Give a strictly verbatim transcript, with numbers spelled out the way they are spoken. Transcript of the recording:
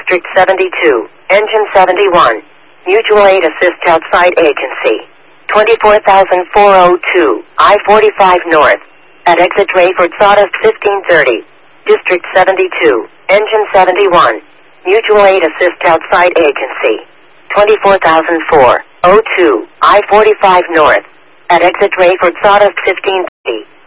District seventy-two, Engine seventy-one. Mutual Aid Assist outside agency. twenty-four thousand four hundred two, I forty-five North. At exit Rayford Sawdust fifteen thirty. District seventy-two, Engine seventy-one. Mutual Aid Assist outside agency. twenty-four thousand four hundred two, I forty-five North. At exit Rayford Sawdust fifteen thirty.